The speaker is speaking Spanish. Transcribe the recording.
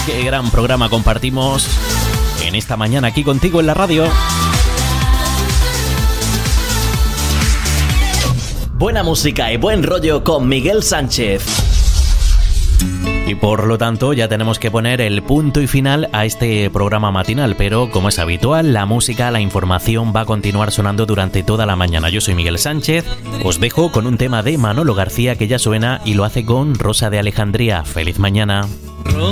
Qué gran programa compartimos en esta mañana aquí contigo en la radio. Buena música y buen rollo con Miguel Sánchez. Y por lo tanto ya tenemos que poner el punto y final a este programa matinal, pero como es habitual, la música, la información va a continuar sonando durante toda la mañana. Yo soy Miguel Sánchez, os dejo con un tema de Manolo García que ya suena y lo hace con Rosa de Alejandría. ¡Feliz mañana!